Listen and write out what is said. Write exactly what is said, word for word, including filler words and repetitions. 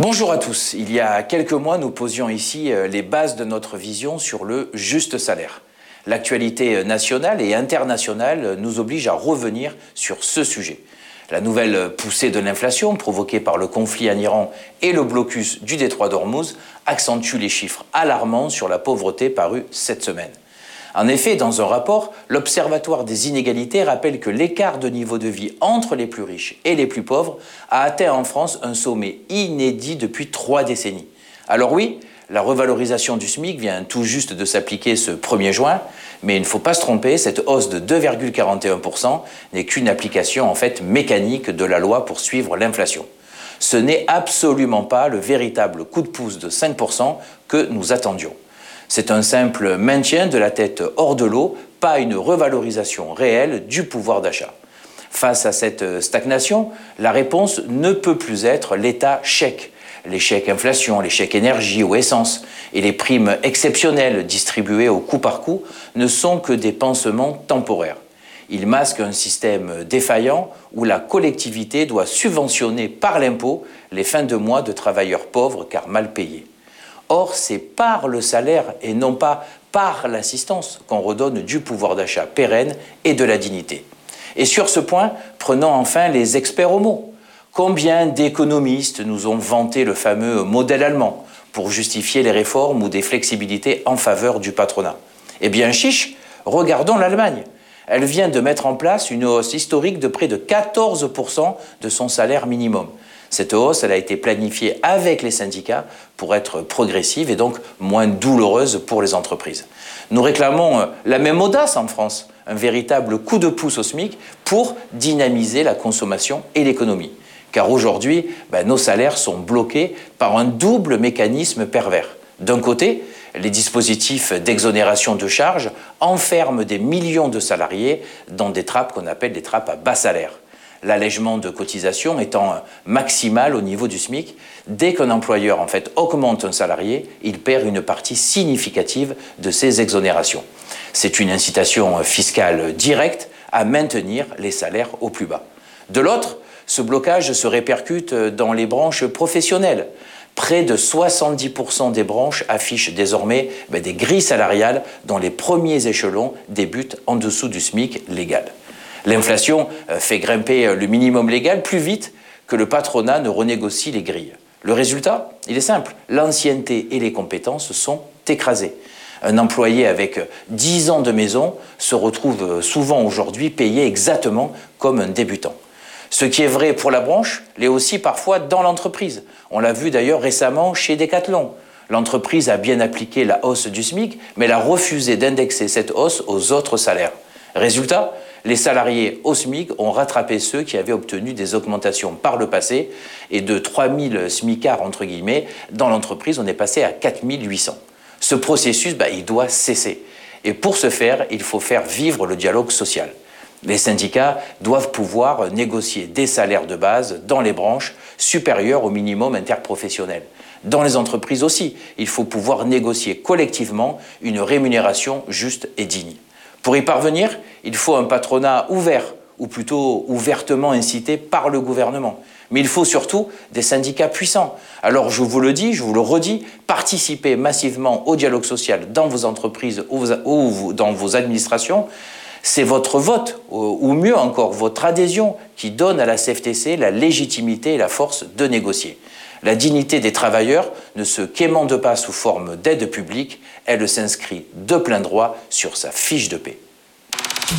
Bonjour à tous. Il y a quelques mois, nous posions ici les bases de notre vision sur le juste salaire. L'actualité nationale et internationale nous oblige à revenir sur ce sujet. La nouvelle poussée de l'inflation provoquée par le conflit en Iran et le blocus du détroit d'Ormuz accentue les chiffres alarmants sur la pauvreté parus cette semaine. En effet, dans un rapport, l'Observatoire des inégalités rappelle que l'écart de niveau de vie entre les plus riches et les plus pauvres a atteint en France un sommet inédit depuis trois décennies. Alors oui, la revalorisation du SMIC vient tout juste de s'appliquer ce premier juin, mais il ne faut pas se tromper, cette hausse de deux virgule quarante et un pour cent n'est qu'une application en fait mécanique de la loi pour suivre l'inflation. Ce n'est absolument pas le véritable coup de pouce de cinq pour cent que nous attendions. C'est un simple maintien de la tête hors de l'eau, pas une revalorisation réelle du pouvoir d'achat. Face à cette stagnation, la réponse ne peut plus être l'État chèque. Les chèques inflation, les chèques énergie ou essence et les primes exceptionnelles distribuées au coup par coup ne sont que des pansements temporaires. Ils masquent un système défaillant où la collectivité doit subventionner par l'impôt les fins de mois de travailleurs pauvres car mal payés. Or, c'est par le salaire et non pas par l'assistance qu'on redonne du pouvoir d'achat pérenne et de la dignité. Et sur ce point, prenons enfin les experts au mot. Combien d'économistes nous ont vanté le fameux modèle allemand pour justifier les réformes ou des flexibilités en faveur du patronat? Eh bien, chiche, regardons l'Allemagne. Elle vient de mettre en place une hausse historique de près de quatorze pour cent de son salaire minimum. Cette hausse, elle a été planifiée avec les syndicats pour être progressive et donc moins douloureuse pour les entreprises. Nous réclamons la même audace en France, un véritable coup de pouce au SMIC pour dynamiser la consommation et l'économie. Car aujourd'hui, ben, nos salaires sont bloqués par un double mécanisme pervers. D'un côté, les dispositifs d'exonération de charges enferment des millions de salariés dans des trappes qu'on appelle des trappes à bas salaire. L'allègement de cotisation étant maximal au niveau du SMIC, dès qu'un employeur en fait augmente un salarié, il perd une partie significative de ses exonérations. C'est une incitation fiscale directe à maintenir les salaires au plus bas. De l'autre, ce blocage se répercute dans les branches professionnelles. Près de soixante-dix pour cent des branches affichent désormais ben, des grilles salariales dont les premiers échelons débutent en dessous du SMIC légal. L'inflation fait grimper le minimum légal plus vite que le patronat ne renégocie les grilles. Le résultat, il est simple, l'ancienneté et les compétences sont écrasées. Un employé avec dix ans de maison se retrouve souvent aujourd'hui payé exactement comme un débutant. Ce qui est vrai pour la branche l'est aussi parfois dans l'entreprise. On l'a vu d'ailleurs récemment chez Decathlon. L'entreprise a bien appliqué la hausse du SMIC, mais elle a refusé d'indexer cette hausse aux autres salaires. Résultat, les salariés au SMIC ont rattrapé ceux qui avaient obtenu des augmentations par le passé et de trois mille smicards, entre guillemets, dans l'entreprise, on est passé à quatre mille huit cents. Ce processus, bah, il doit cesser. Et pour ce faire, il faut faire vivre le dialogue social. Les syndicats doivent pouvoir négocier des salaires de base dans les branches supérieurs au minimum interprofessionnel. Dans les entreprises aussi, il faut pouvoir négocier collectivement une rémunération juste et digne. Pour y parvenir, il faut un patronat ouvert, ou plutôt ouvertement incité par le gouvernement. Mais il faut surtout des syndicats puissants. Alors je vous le dis, je vous le redis, participez massivement au dialogue social dans vos entreprises ou dans vos administrations. C'est votre vote, ou mieux encore, votre adhésion qui donne à la C F T C la légitimité et la force de négocier. La dignité des travailleurs ne se quémande pas sous forme d'aide publique, elle s'inscrit de plein droit sur sa fiche de paie.